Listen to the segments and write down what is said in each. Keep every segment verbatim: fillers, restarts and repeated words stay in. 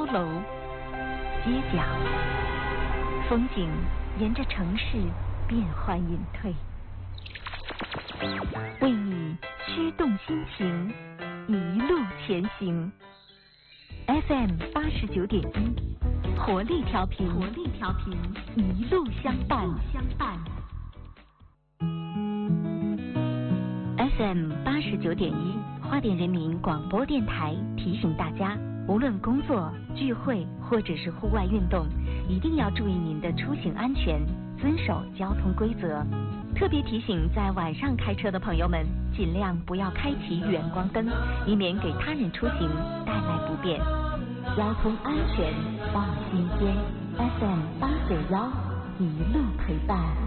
高楼、街角，风景沿着城市变幻隐退，为你驱动心情，一路前行。F M 八十九点一，活力调频，活力调频，一路相伴，相伴。F M 八十九点一，花莲人民广播电台提醒大家，无论工作、聚会或者是户外运动，一定要注意您的出行安全，遵守交通规则。特别提醒在晚上开车的朋友们，尽量不要开启远光灯，以免给他人出行带来不便。交通安全放心间 ，F M 八九幺一路陪伴。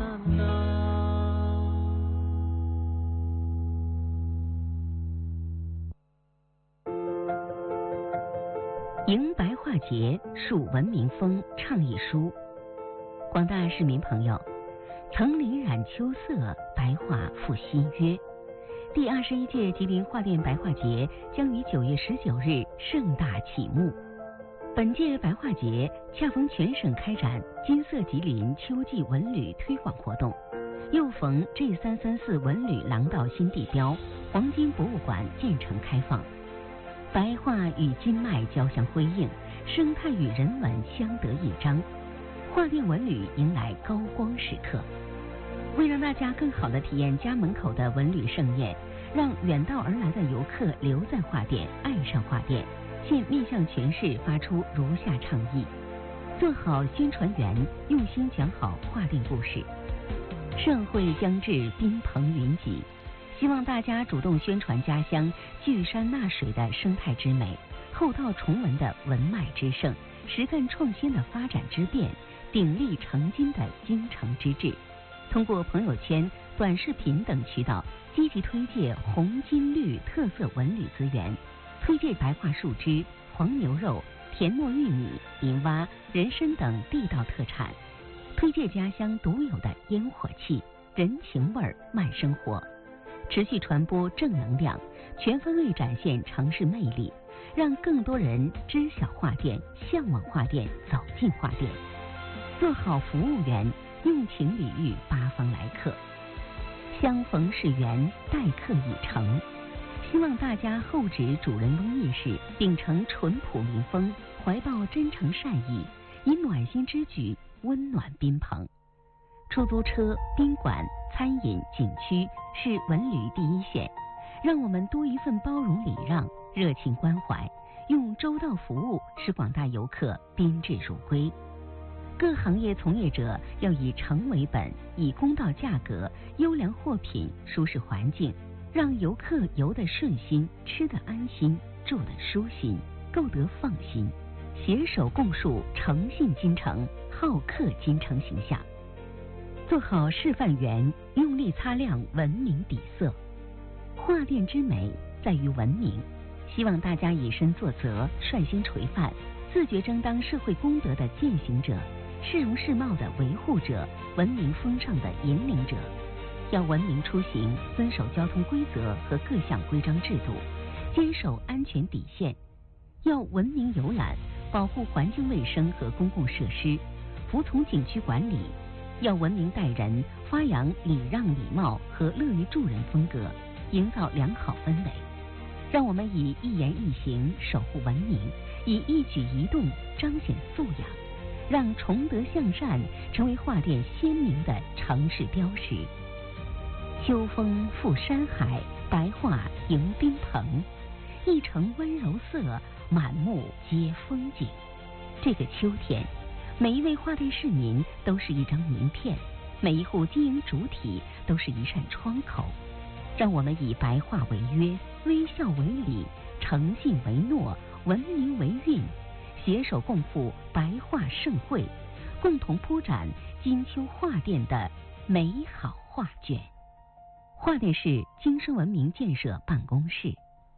迎白化节，树文明风倡议书。广大市民朋友，层林染秋色，白化复新约。第二十一届吉林花店白化节将于九月十九日盛大启幕。本届白化节恰逢全省开展金色吉林秋季文旅推广活动，又逢 G 三三四文旅廊道新地标黄金博物馆建成开放。白化与金脉交相辉映，生态与人文相得益彰，花店文旅迎来高光时刻。为让大家更好地体验家门口的文旅盛宴，让远道而来的游客留在花店，爱上花店，现面向全市发出如下倡议：做好宣传员，用心讲好花店故事。盛会将至，宾朋云集，希望大家主动宣传家乡聚山纳水的生态之美，厚道崇文的文脉之盛，实干创新的发展之变，鼎力成金的精诚之志。通过朋友圈、短视频等渠道，积极推介红金绿特色文旅资源，推介白化树枝、黄牛肉、田糯玉米、银蛙、人参等地道特产，推介家乡独有的烟火气、人情味儿、慢生活。持续传播正能量，全方位展现城市魅力，让更多人知晓花店，向往花店，走进花店。做好服务员，用情礼遇八方来客。相逢是缘，待客已成。希望大家厚植主人翁意识，秉承淳朴民风，怀抱真诚善意，以暖心之举温暖宾朋。出租车、宾馆、餐饮、景区是文旅第一线，让我们多一份包容礼让、热情关怀，用周到服务使广大游客宾至如归。各行业从业者要以诚为本，以公道价格、优良货品、舒适环境，让游客游得顺心，吃得安心，住得舒心，购得放心，携手共树诚信金城、好客金城形象。做好示范员，用力擦亮文明底色。花店之美在于文明，希望大家以身作则，率先垂范，自觉争当社会公德的践行者，市容市貌的维护者，文明风尚的引领者。要文明出行，遵守交通规则和各项规章制度，坚守安全底线。要文明游览，保护环境卫生和公共设施，服从景区管理。要文明待人，发扬礼让礼貌和乐于助人风格，营造良好氛围。让我们以一言一行守护文明，以一举一动彰显素养，让崇德向善成为花店鲜明的城市标识。秋风赴山海，白化迎宾朋，一城温柔色，满目皆风景。这个秋天，每一位花店市民都是一张名片，每一户经营主体都是一扇窗口。让我们以白话为约，微笑为礼，诚信为诺，文明为韵，携手共赴白化盛会，共同铺展金秋花店的美好画卷。花店市精深文明建设办公室。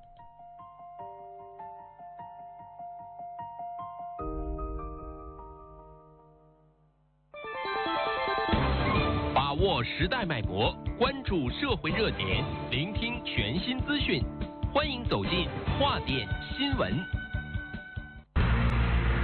把握时代脉搏，关注社会热点，聆听全新资讯，欢迎走进花店新闻。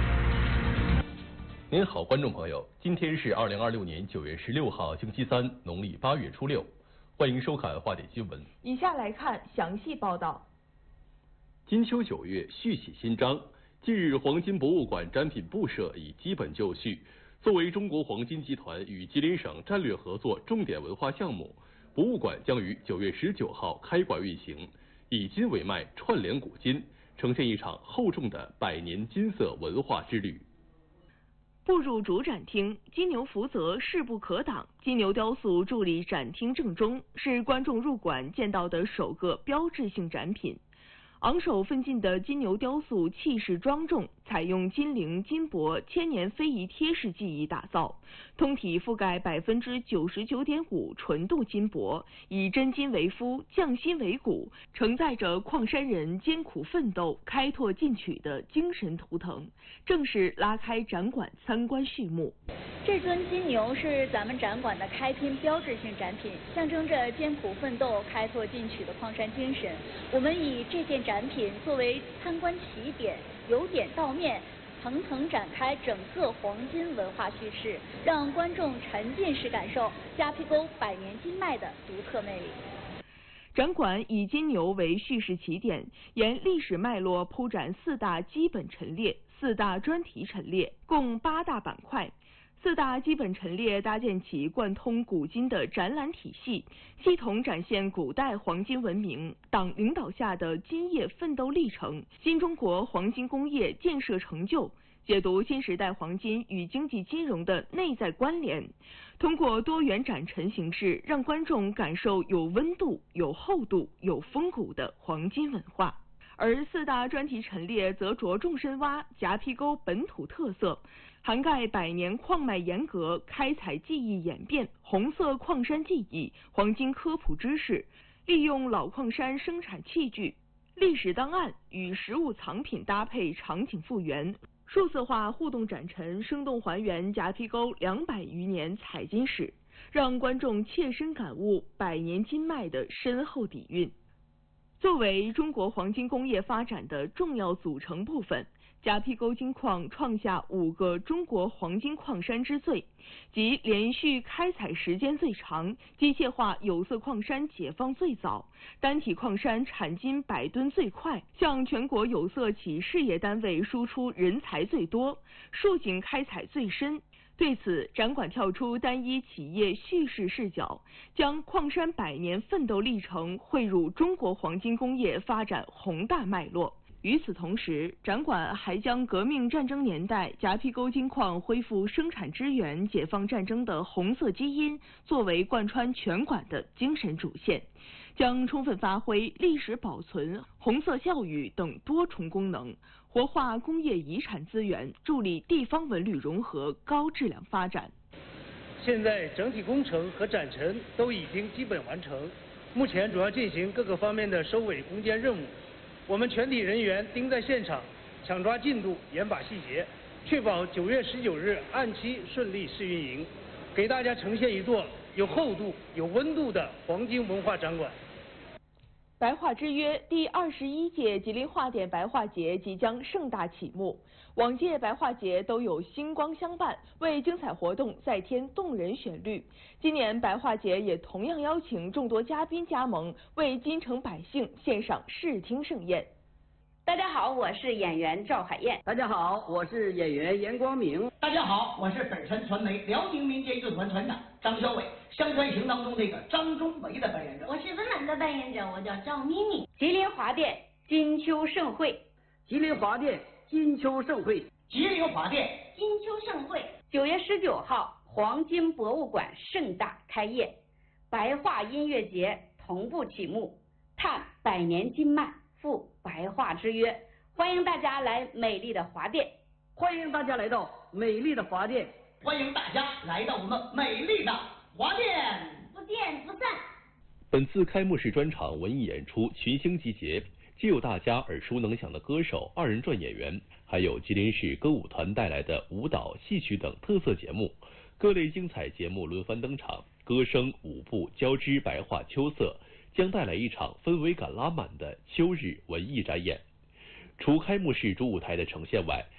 您好，观众朋友，今天是二零二六年九月十六号，星期三，农历八月初六，欢迎收看话点新闻。 以下来看详细报道。 金秋九月，续写新章。近日，黄金博物馆展品布设已基本就绪。作为中国黄金集团与吉林省战略合作重点文化项目，博物馆将于九月十九号开馆运行，以金为脉，串联古今，呈现一场厚重的百年金色文化之旅。 步入主展厅，金牛福泽势不可挡，金牛雕塑伫立展厅正中，是观众入馆见到的首个标志性展品。昂首奋进的金牛雕塑气势庄重，采用金陵、金箔千年非遗贴式技艺打造，通体覆盖百分之九十九点五纯度金箔，以真金为肤，匠心为骨，承载着矿山人艰苦奋斗、开拓进取的精神图腾，正式拉开展馆参观序幕。 这尊金牛是咱们展馆的开篇标志性展品，象征着艰苦奋斗、开拓进取的矿山精神。我们以这件展品作为参观起点，由点到面，层层展开整个黄金文化叙事，让观众沉浸式感受夹皮沟百年金脉的独特魅力。 展馆以金牛为叙事起点，沿历史脉络铺展四大基本陈列、四大专题陈列，共八大板块。四大基本陈列搭建起贯通古今的展览体系，系统展现古代黄金文明党领导下的金业奋斗历程、新中国黄金工业建设成就，解读新时代黄金与经济金融的内在关联。通过多元展陈形式，让观众感受有温度、有厚度、有风骨的黄金文化。而四大专题陈列则着重深挖夹皮沟本土特色，涵盖百年矿脉沿革、开采技艺演变、红色矿山技艺、黄金科普知识，利用老矿山生产器具、历史档案与实物藏品搭配场景复原，数字化互动展陈，生动还原夹皮沟两百余年采金史，让观众切身感悟百年金脉的深厚底蕴。作为中国黄金工业发展的重要组成部分，夹皮沟金矿创下五个中国黄金矿山之最，即连续开采时间最长、机械化有色矿山解放最早、单体矿山产金百吨最快、向全国有色企事业单位输出人才最多、竖井开采最深。对此，展馆跳出单一企业叙事视角，将矿山百年奋斗历程汇入中国黄金工业发展宏大脉络。与此同时，展馆还将革命战争年代夹皮沟金矿恢复生产支援解放战争的红色基因作为贯穿全馆的精神主线，将充分发挥历史保存、红色教育等多重功能，活化工业遗产资源，助力地方文旅融合高质量发展。 现在整体工程和展陈都已经基本完成，目前主要进行各个方面的收尾攻坚任务。我们全体人员盯在现场，抢抓进度，严把细节，确保九月十九日按期顺利试运营，给大家呈现一座有厚度、有温度的黄金文化展馆。 白话之约第二十一届吉林话典白话节即将盛大启幕。往届白话节都有星光相伴，为精彩活动再添动人旋律。今年白话节也同样邀请众多嘉宾加盟，为京城百姓献上视听盛宴。 大家好，我是演员赵海燕。 大家好，我是演员严光明。 大家好，我是本山传媒辽宁民间乐团团长张小伟，乡村行当中这个张中维的扮演者。 我是温岚的扮演者，我叫赵咪咪。 吉林华电金秋盛会， 吉林华电金秋盛会， 吉林华电金秋盛会， 九月十九号，黄金博物馆盛大开业，白话音乐节同步启幕，探百年金脉，赴白话之约，欢迎大家来美丽的华电， 欢迎大家来到美丽的华电， 欢迎大家来到我们美丽的华电， 不见不散。 本次开幕式专场文艺演出群星集结，既有大家耳熟能详的歌手、二人转演员，还有吉林市歌舞团带来的舞蹈、戏曲等特色节目，各类精彩节目轮番登场，歌声、舞步交织，白话秋色，将带来一场氛围感拉满的秋日文艺展演。除开幕式主舞台的呈现外，